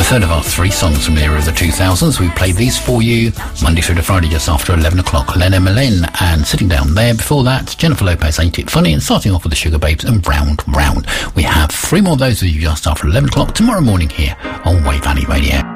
third of our 3 songs from the era of the 2000s. We played these for you Monday through to Friday just after 11 o'clock. Len Emmeline and Sitting Down There. Before that, Jennifer Lopez, Ain't It Funny, and starting off with the Sugar Babes and Round Round. We have 3 more of those with you just after 11 o'clock tomorrow morning here on Wave Valley Radio.